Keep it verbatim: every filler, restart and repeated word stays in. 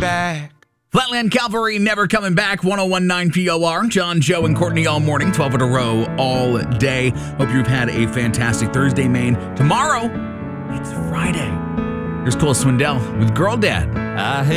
back. Flatland Cavalry, Never Coming Back, one oh one point nine P O R. John, Joe, and Courtney all morning, twelve in a row, all day. Hope you've had a fantastic Thursday, Maine. Tomorrow, it's Friday. Here's Cole Swindell with Girl Dad. I